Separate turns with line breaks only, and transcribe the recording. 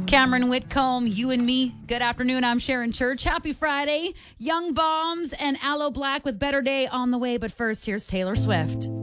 Cameron Whitcomb, you and me. Good afternoon. I'm Sharon Church. Happy Friday. Young Bombs and Aloe Black with Better Day on the way. But first, here's Taylor Swift.